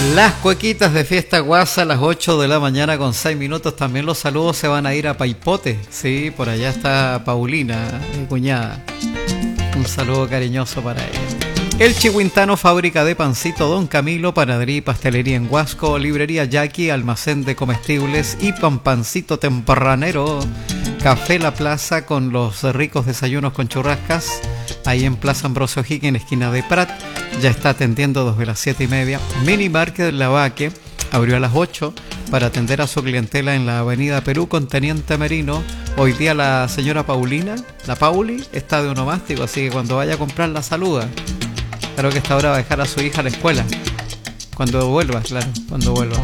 Las cuequitas de Fiesta Guasa a las 8 de la mañana con 6 minutos. También los saludos se van a ir a Paipote. Sí, por allá está Paulina, mi cuñada. Un saludo cariñoso para ella. El Chihuintano, fábrica de pancito Don Camilo, panadería y pastelería en Huasco, librería Jackie, almacén de comestibles y pancito tempranero. Café La Plaza con los ricos desayunos con churrascas, ahí en Plaza Ambrosio Higgins, esquina de Prat. Ya está atendiendo desde las 7:30. Mini Market Lavaque abrió a las 8 para atender a su clientela en la avenida Perú con Teniente Merino. Hoy día la señora Paulina, la Pauli, está de onomástico, así que cuando vaya a comprar la saluda. Claro que esta hora va a dejar a su hija a la escuela. Cuando vuelva, claro, cuando vuelva.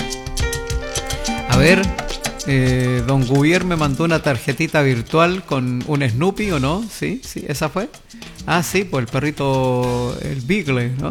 A ver, don Gubier me mandó una tarjetita virtual con un Snoopy, ¿o no? Sí, sí, esa fue. Ah, sí, pues el perrito, el Beagle, ¿no?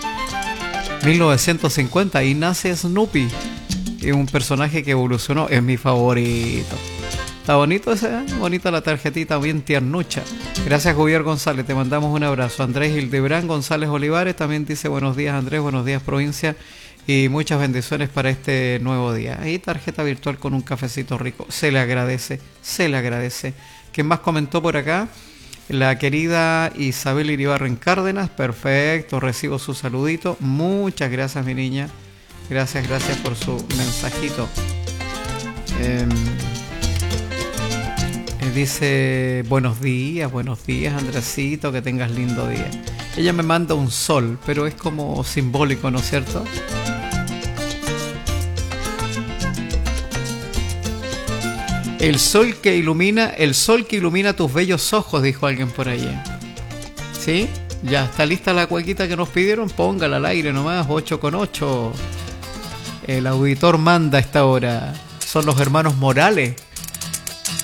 1950, ahí nace Snoopy. Es un personaje que evolucionó, es mi favorito. Está bonito ese, ¿eh? Bonita la tarjetita, bien tiernucha. Gracias, Javier González, te mandamos un abrazo. Andrés Hildebrand González Olivares también dice buenos días, Andrés, buenos días, provincia, y muchas bendiciones para este nuevo día. Ahí tarjeta virtual con un cafecito rico, se le agradece, se le agradece. ¿Quién más comentó por acá? La querida Isabel Iribarren Cárdenas, perfecto, recibo su saludito. Muchas gracias, mi niña. Gracias, gracias por su mensajito. Dice, buenos días, Andresito, que tengas lindo día. Ella me manda un sol, pero es como simbólico, ¿no es cierto? El sol que ilumina tus bellos ojos, dijo alguien por ahí. ¿Sí? Ya está lista la cuequita que nos pidieron, póngala al aire nomás, 8:08. El auditor manda a esta hora. Son los hermanos Morales.